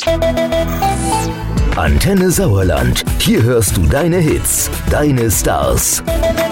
Antenne Sauerland. Hier hörst du deine Hits, deine Stars.